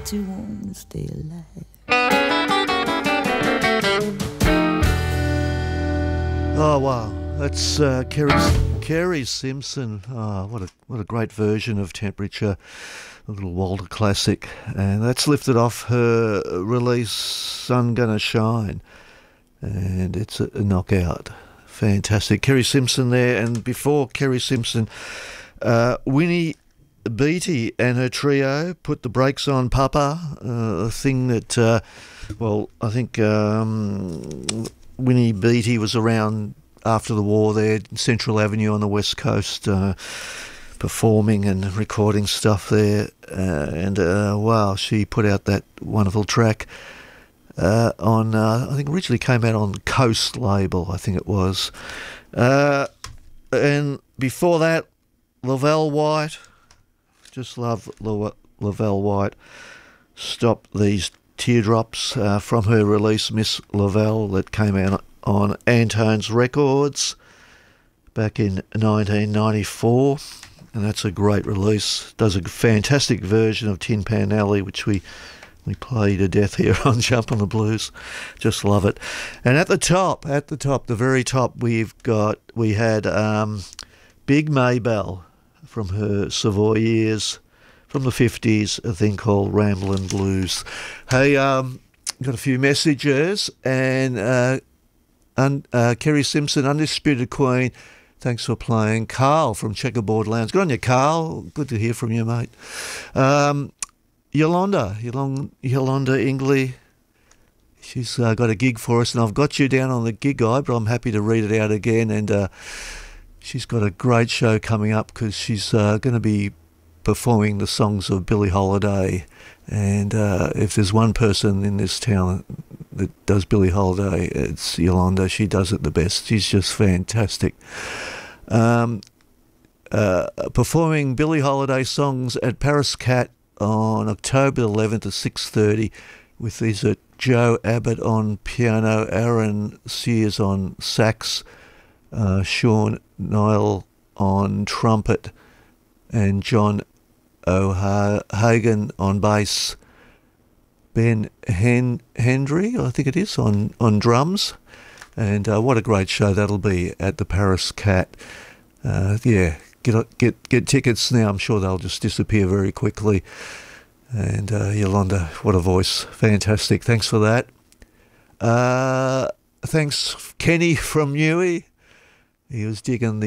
too warm to stay alive. Oh wow, that's Kerry Simpson. Oh, what a great version of Temperature, a little Walter classic, and that's lifted off her release Sun Gonna Shine, and it's a knockout. Fantastic, Kerry Simpson there, and before Kerry Simpson, Winnie Beatty and her trio, Put the Brakes on Papa, a thing that, I think Winnie Beatty was around after the war there, Central Avenue on the West Coast, performing and recording stuff there. Wow, she put out that wonderful track on, I think originally came out on Coast label, I think it was. And before that, Lavelle White. Just love Lavelle White. Stop These Teardrops from her release Miss Lavelle that came out on Antone's Records back in 1994, and that's a great release. Does a fantastic version of Tin Pan Alley, which we play to death here on Jump on the Blues. Just love it. And at the top, the very top, we had Big Maybelle from her Savoy years from the 50s, a thing called Ramblin' Blues. Hey, got a few messages, and Kerry Simpson, Undisputed Queen, thanks for playing. Carl from Checkerboard Lounge. Good on you, Carl. Good to hear from you, mate. Yolanda Ingley, she's got a gig for us, and I've got you down on the gig guide, but I'm happy to read it out again. And she's got a great show coming up because she's going to be performing the songs of Billie Holiday. And if there's one person in this town that does Billie Holiday, it's Yolanda. She does it the best. She's just fantastic. Performing Billie Holiday songs at Paris Cat on October 11th at 6:30 with these Joe Abbott on piano, Aaron Sears on sax, Sean Niall on trumpet, and John O'Hagan on bass, Ben Hendry, I think it is, on drums. And what a great show that'll be at the Paris Cat. Get tickets now. I'm sure they'll just disappear very quickly. And Yolanda, what a voice. Fantastic. Thanks for that. Thanks, Kenny from Newey. He was digging the